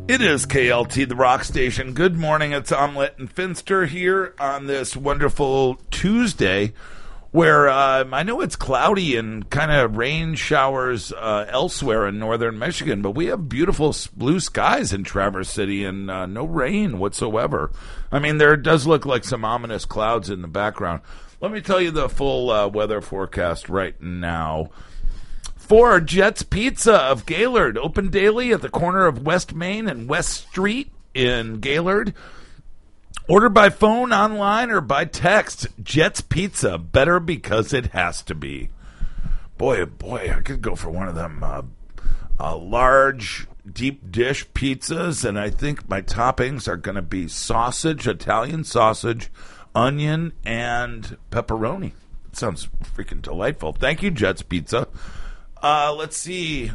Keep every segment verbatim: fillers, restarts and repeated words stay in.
It is K L T, the rock station. Good morning, it's Omelette and Finster here on this wonderful Tuesday where uh, I know it's cloudy and kind of rain showers uh, elsewhere in northern Michigan, but we have beautiful blue skies in Traverse City and uh, no rain whatsoever. I mean, there does look like some ominous clouds in the background. Let me tell you the full uh, weather forecast right now. For Jets Pizza of Gaylord, open daily at the corner of West Main and West Street in Gaylord. Order by phone, online, or by text. Jets Pizza, better because it has to be. Boy, boy, I could go for one of them uh, uh, large deep dish pizzas, and I think my toppings are going to be sausage, Italian sausage, onion, and pepperoni. It sounds freaking delightful. Thank you, Jets Pizza. Uh, let's see.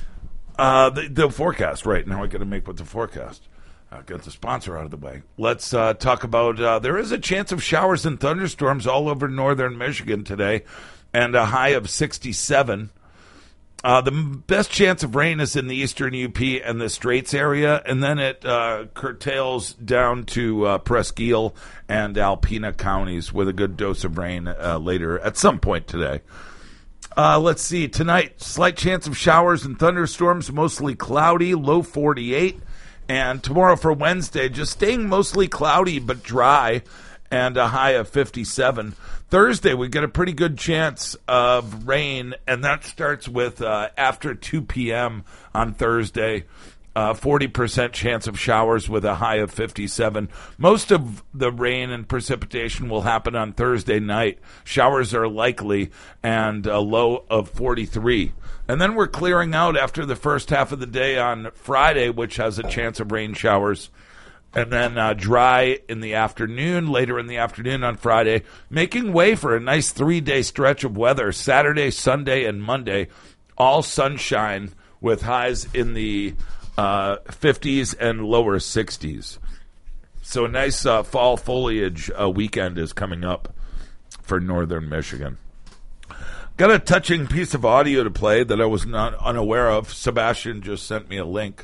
Uh, the, the forecast right now. I got to make with the forecast. Uh, get the sponsor out of the way. Let's uh, talk about. Uh, there is a chance of showers and thunderstorms all over northern Michigan today, and a high of sixty-seven. Uh, the best chance of rain is in the eastern U P and the Straits area, and then it uh, curtails down to uh, Presque and Alpena counties with a good dose of rain uh, later at some point today. Uh, let's see. Tonight, slight chance of showers and thunderstorms, mostly cloudy, low forty-eight. And tomorrow for Wednesday, just staying mostly cloudy but dry, and a high of fifty-seven. Thursday, we get a pretty good chance of rain, and that starts with uh, after two p.m. on Thursday. Uh, forty percent chance of showers with a high of fifty-seven. Most of the rain and precipitation will happen on Thursday night. Showers are likely, and a low of forty-three. And then we're clearing out after the first half of the day on Friday, which has a chance of rain showers. And then uh, dry in the afternoon, later in the afternoon on Friday, making way for a nice three-day stretch of weather. Saturday, Sunday, and Monday, all sunshine with highs in the Uh, fifties and lower sixties. So a nice uh, fall foliage uh, weekend is coming up for northern Michigan. Got a touching piece of audio to play that I was not unaware of. Sebastian just sent me a link.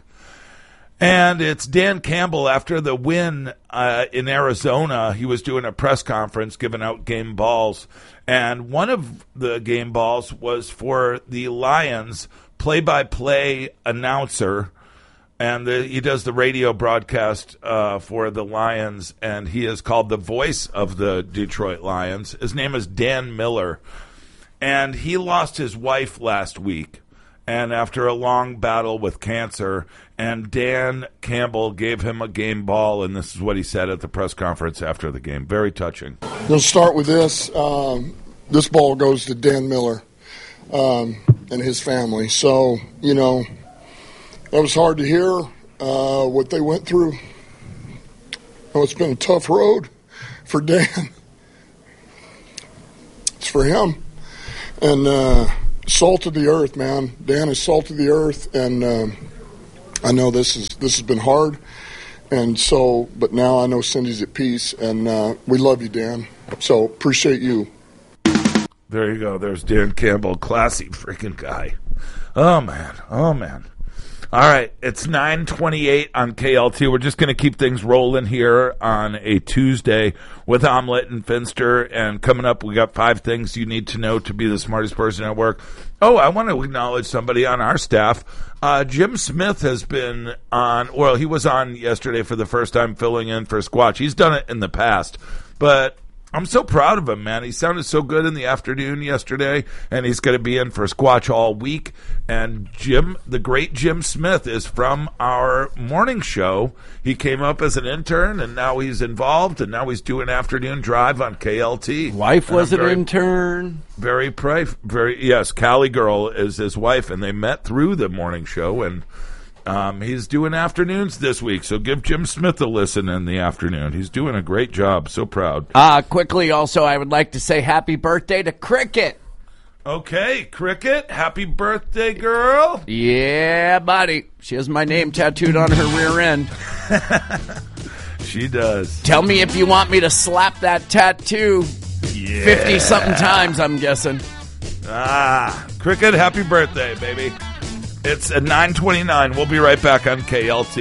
And it's Dan Campbell after the win uh, in Arizona. He was doing a press conference giving out game balls. And one of the game balls was for the Lions play-by-play announcer. And the, he does the radio broadcast uh, for the Lions, and he is called the voice of the Detroit Lions. His name is Dan Miller, and he lost his wife last week, and after a long battle with cancer, and Dan Campbell gave him a game ball, and this is what he said at the press conference after the game. Very touching. We'll start with this. Um, this ball goes to Dan Miller um, and his family. So, you know, that was hard to hear uh, what they went through. Oh, it's been a tough road for Dan. It's for him. And uh, salt of the earth, man. Dan is salt of the earth, and uh, I know this is this has been hard. And so, but now I know Cindy's at peace, and uh, we love you, Dan. So appreciate you. There you go. There's Dan Campbell, classy freaking guy. Oh man. Oh man. All right, it's nine twenty-eight on K L T. We're just going to keep things rolling here on a Tuesday with Omelette and Finster. And coming up, we got five things you need to know to be the smartest person at work. Oh, I want to acknowledge somebody on our staff. Uh, Jim Smith has been on, well, he was on yesterday for the first time filling in for Squatch. He's done it in the past, but I'm so proud of him, man. He sounded so good in the afternoon yesterday, and he's going to be in for Squatch all week. And Jim, the great Jim Smith, is from our morning show. He came up as an intern, and now he's involved, and now he's doing afternoon drive on K L T. Wife was an intern. Very, pray, very, yes, Callie Girl is his wife, and they met through the morning show, and Um, he's doing afternoons this week, so give Jim Smith a listen in the afternoon. He's doing a great job. So proud. Uh, quickly, also, I would like to say happy birthday to Cricket. Okay, Cricket, happy birthday, girl. Yeah, buddy. She has my name tattooed on her rear end. She does. Tell me if you want me to slap that tattoo yeah. fifty-something times, I'm guessing. Ah, Cricket, happy birthday, baby. It's at nine twenty-nine. We'll be right back on K L T.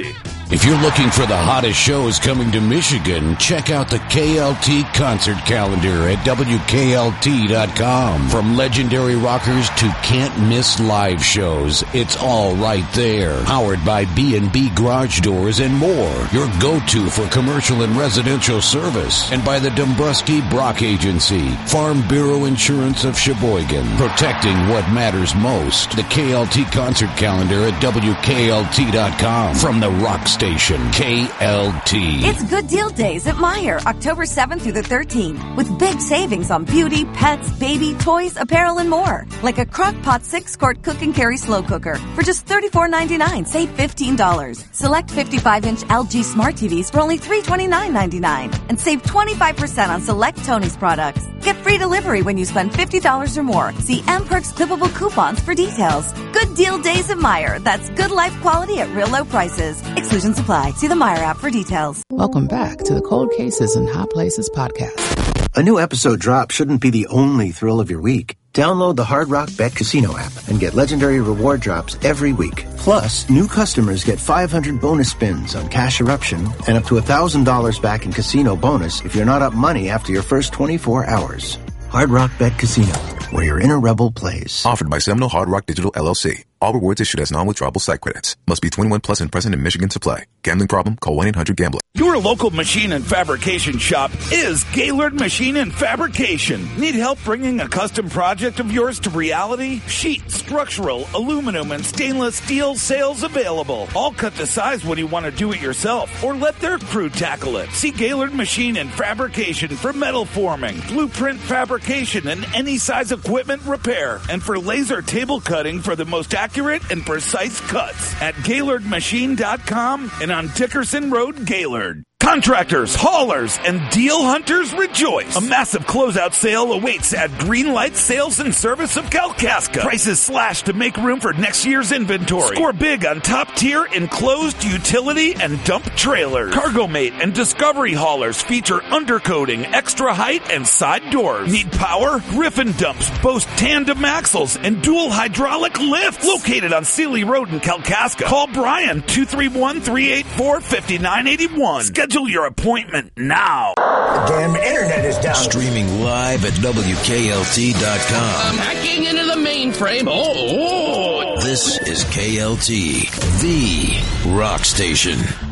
If you're looking for the hottest shows coming to Michigan, check out the K L T concert calendar at W K L T dot com. From legendary rockers to can't-miss live shows, it's all right there. Powered by B and B Garage Doors and more, your go-to for commercial and residential service. And by the Dombrowski Brock Agency, Farm Bureau Insurance of Sheboygan, protecting what matters most. The K L T concert calendar at W K L T dot com. From the Rock Station, K L T. It's Good Deal Days at Meijer, October seventh through the thirteenth, with big savings on beauty, pets, baby, toys, apparel, and more. Like a Crock-Pot six-quart cook and carry slow cooker for just thirty-four ninety-nine. Save fifteen dollars. Select fifty-five inch L G Smart T Vs for only three twenty-nine ninety-nine. And save twenty-five percent on select Tony's products. Get free delivery when you spend fifty dollars or more. See M Perks clippable coupons for details. Good Deal Days at Meijer. That's good life quality at real low prices. Exclusions apply. See the Meijer app for details. Welcome back to the Cold Cases and Hot Places podcast. A new episode drop shouldn't be the only thrill of your week. Download the Hard Rock Bet Casino app and get legendary reward drops every week. Plus, new customers get five hundred bonus spins on Cash Eruption and up to one thousand dollars back in casino bonus if you're not up money after your first twenty-four hours. Hard Rock Bet Casino, where your inner rebel plays. Offered by Seminole Hard Rock Digital L L C. All rewards issued as non-withdrawable site credits. Must be twenty-one plus and present in Michigan to play. Gambling problem? Call one eight hundred gambler. Your local machine and fabrication shop is Gaylord Machine and Fabrication. Need help bringing a custom project of yours to reality? Sheet, structural, aluminum, and stainless steel sales available. All cut to size when you want to do it yourself or let their crew tackle it. See Gaylord Machine and Fabrication for metal forming, blueprint fabrication, and any size equipment repair. And for laser table cutting for the most accurate and precise cuts at Gaylord Machine dot com and on Dickerson Road, Gaylord. Contractors, haulers, and deal hunters rejoice. A massive closeout sale awaits at Greenlight Sales and Service of Kalkaska. Prices slashed to make room for next year's inventory. Score big on top-tier enclosed utility and dump trailers. Cargo-Mate and Discovery haulers feature undercoating, extra height, and side doors. Need power? Griffin dumps boast tandem axles and dual hydraulic lifts. Located on Sealy Road in Kalkaska. Call Brian, two three one, three eight four, five nine eight one. Schedule your appointment now. The damn internet is down. Streaming live at W K L T dot com. I'm hacking into the mainframe. Oh, oh. This is K L T, the rock station.